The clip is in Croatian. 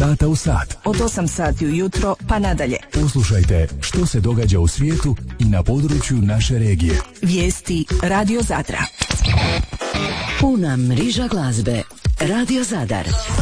sata u sat. Od 8 sati ujutro pa nadalje. Poslušajte što se događa u svijetu i na području naše regije. Vijesti Radio Zadra. Puna mriža glazbe. Radio Zadar.